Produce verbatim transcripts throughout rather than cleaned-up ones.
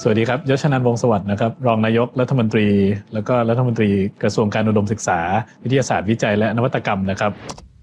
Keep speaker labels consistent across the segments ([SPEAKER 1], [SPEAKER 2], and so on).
[SPEAKER 1] สวัสดีครับยศนันท์วงศ์สวัสดิ์นะครับรองนายกรัฐมนตรีแล้วก็รัฐมนตรีกระทรวงการอุดมศึกษาวิทยาศาสตร์วิจัยและนวัตกรรมนะครับ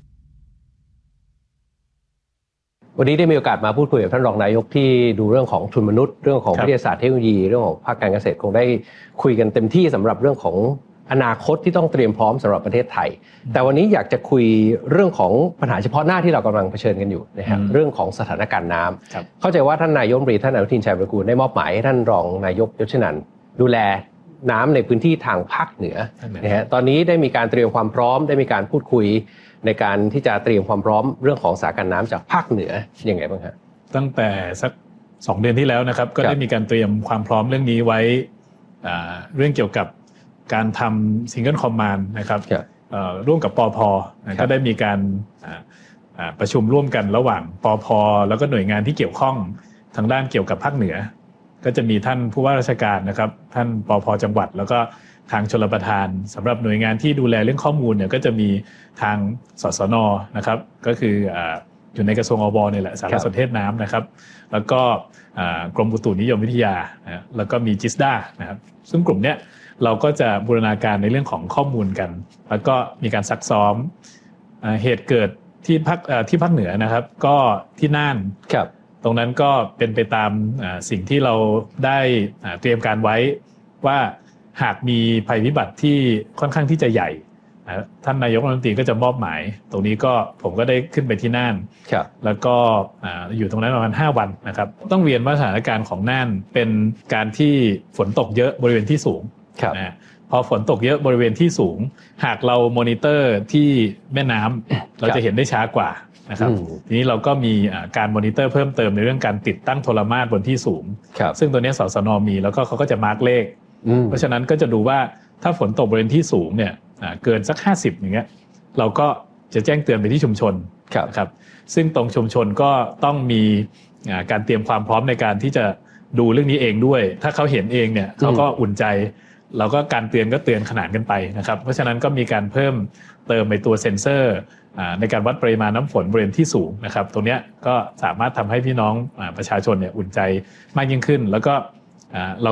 [SPEAKER 2] วันนี้ได้มีโอกาสมาพูดคุยกับท่านรองนายกที่ดูเรื่องของทุนมนุษย์เรื่องของวิทยาศาสตร์เทคโนโลยีเรื่องของภาคการเกษตรคงได้คุยกันเต็มที่สำหรับเรื่องของอนาคตที่ต้องเตรียมพร้อมสำหรับประเทศไทยแต่วันนี้อยากจะคุยเรื่องของปัญหาเฉพาะหน้าที่เรากำลังเผชิญกันอยู่นะครับเรื่องของสถานการณ์น้ำเข้าใจว่าท่านนายกรัฐมนตรีท่านอนุทินชาญวิรากูลได้มอบหมายให้ท่านรองนายกยศนันท์ดูแลน้ำในพื้นที่ทางภาคเหนือนะฮะตอนนี้ได้มีการเตรียมความพร้อมได้มีการพูดคุยในการที่จะเตรียมความพร้อมเรื่องของสถานการณ์น้ำจากภาคเหนือยังไงบ้างครับ
[SPEAKER 1] ตั้งแต่สักสองเดือนที่แล้วนะครับก็ได้มีการเตรียมความพร้อมเรื่องนี้ไว้เรื่องเกี่ยวกับการทำ Single Command นะครับร่วมกับปภ.ก็ได้มีการประชุมร่วมกันระหว่างปภ.แล้วก็หน่วยงานที่เกี่ยวข้องทางด้านเกี่ยวกับภาคเหนือก็จะมีท่านผู้ว่าราชการนะครับท่านปภ.จังหวัดแล้วก็ทางชลประทานสำหรับหน่วยงานที่ดูแลเรื่องข้อมูลเนี่ยก็จะมีทางสสน.นะครับก็คืออยู่ในกระทรวงอบเนี่ยแหละสารสนเทศน้ำนะครับแล้วก็กรมอุตุนิยมวิทยานะแล้วก็มีจิสดานะครับซึ่งกลุ่มเนี้ยเราก็จะบูรณาการในเรื่องของข้อมูลกันแล้วก็มีการซักซ้อมเหตุเกิดที่ภาคที่ภาคเหนือนะครับก็ที่น่านตรงนั้นก็เป็นไปตามสิ่งที่เราได้เตรียมการไว้ว่าหากมีภัยพิบัติที่ค่อนข้างที่จะใหญ่ท่านนายกรัฐมนตรีก็จะมอบหมายตรงนี้ก็ผมก็ได้ขึ้นไปที่น่านแล้วก็อยู่ตรงนั้นประมาณห้าวันนะครับต้องเรียนว่าสถานการณ์ของน่านเป็นการที่ฝนตกเยอะบริเวณที่สูงนะพอฝนตกเยอะบริเวณที่สูงหากเรามอนิเตอร์ที่แม่น้ำเราจะเห็นได้ช้ากว่านะครับทีนี้เราก็มีการมอนิเตอร์เพิ่มเติมในเรื่องการติดตั้งโทรมาสบนที่สูงซึ่งตัวนี้สสน.มีแล้วก็เขาก็จะมาร์กเลขเพราะฉะนั้นก็จะดูว่าถ้าฝนตกบริเวณที่สูงเนี่ยเกินสักห้าสิบอย่างเงี้ยเราก็จะแจ้งเตือนไปที่ชุมชนนะครับซึ่งตรงชุมชนก็ต้องมีการเตรียมความพร้อมในการที่จะดูเรื่องนี้เองด้วยถ้าเขาเห็นเองเนี่ยเขาก็อุ่นใจเราก็การเตือนก็เตือนขนานกันไปนะครับเพราะฉะนั้นก็มีการเพิ่มเติมในตัวเซ็นเซอร์ในการวัดปริมาณน้ำฝนบริเวณที่สูงนะครับตรงนี้ก็สามารถทำให้พี่น้องประชาชนเนี่ยอุ่นใจมากยิ่งขึ้นแล้วก็เรา